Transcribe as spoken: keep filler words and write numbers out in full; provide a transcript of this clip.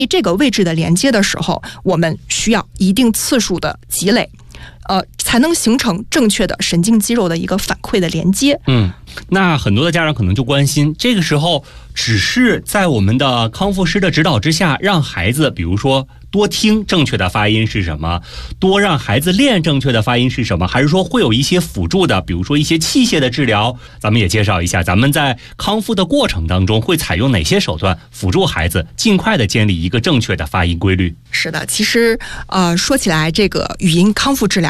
这个位置的连接的时候，我们需要一定次数的积累，呃，才能形成正确的神经肌肉的一个反馈的连接。 嗯，那很多的家长可能就关心，这个时候只是在我们的康复师的指导之下，让孩子比如说多听正确的发音是什么，多让孩子练正确的发音是什么，还是说会有一些辅助的，比如说一些器械的治疗？咱们也介绍一下，咱们在康复的过程当中会采用哪些手段辅助孩子尽快的建立一个正确的发音规律？ 是的，其实呃说起来，这个语音康复治疗